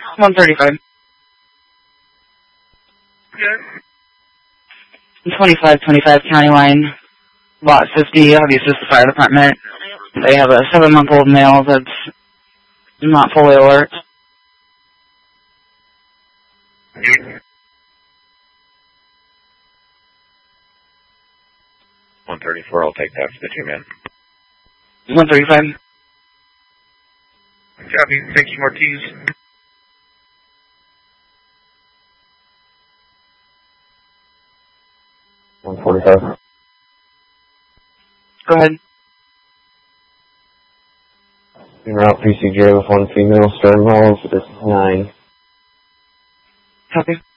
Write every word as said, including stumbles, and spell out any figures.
one thirty-five. Good. twenty-five twenty-five County Line, Lot fifty, obviously it's the fire department. They have a seven-month-old male that's not fully alert. one thirty-four, I'll take that for the two men. one thirty-five. Copy. Thank you, Marquise. one forty-five. Go ahead. En route P C J with one female, stern miles, this is nine. Copy.